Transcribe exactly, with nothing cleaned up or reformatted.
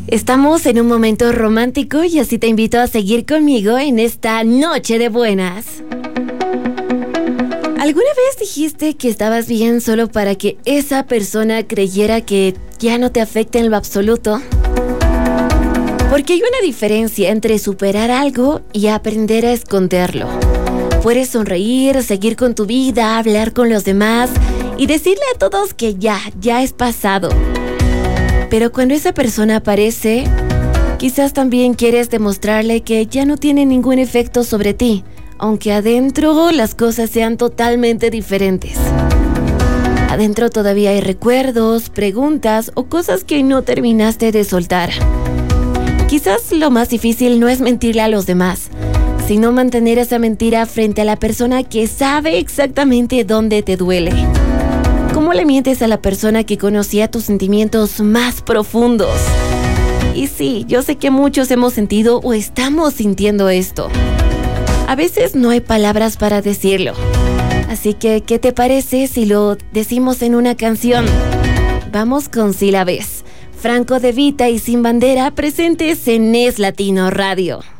Estamos en un momento romántico y así te invito a seguir conmigo en esta noche de buenas. ¿Alguna vez dijiste que estabas bien solo para que esa persona creyera que ya no te afecta en lo absoluto? Porque hay una diferencia entre superar algo y aprender a esconderlo. Puedes sonreír, seguir con tu vida, hablar con los demás y decirle a todos que ya, ya es pasado. Pero cuando esa persona aparece, quizás también quieres demostrarle que ya no tiene ningún efecto sobre ti, aunque adentro las cosas sean totalmente diferentes. Adentro todavía hay recuerdos, preguntas o cosas que no terminaste de soltar. Quizás lo más difícil no es mentirle a los demás, sino mantener esa mentira frente a la persona que sabe exactamente dónde te duele. ¿Cómo le mientes a la persona que conocía tus sentimientos más profundos? Y sí, yo sé que muchos hemos sentido o estamos sintiendo esto. A veces no hay palabras para decirlo. Así que, ¿qué te parece si lo decimos en una canción? Vamos con Si la ves. Franco De Vita y Sin Bandera presentes en Es Latino Radio.